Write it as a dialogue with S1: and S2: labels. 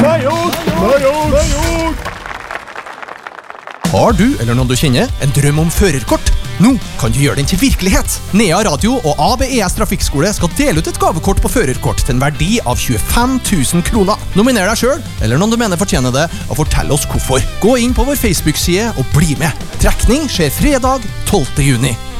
S1: Har du, eller noen du kjenner, en drøm om førerkort? Nå kan du gjøre den til virkelighet. Nea Radio og ABES Trafikkskole skal dele ut et gavekort på førerkort til en verdi av 25 000 kroner. Nominer deg selv, eller noen du mener fortjener det, og fortell oss hvorfor. Gå inn på vår Facebook-side og bli med. Trekning skjer fredag 12. juni.